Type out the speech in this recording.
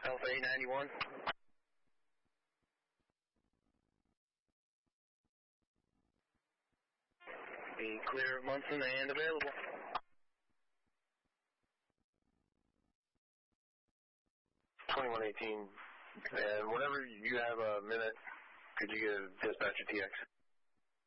Alpha 891. Be clear of Munson and available. 2118. And whenever you have a minute, could you give dispatch a TX?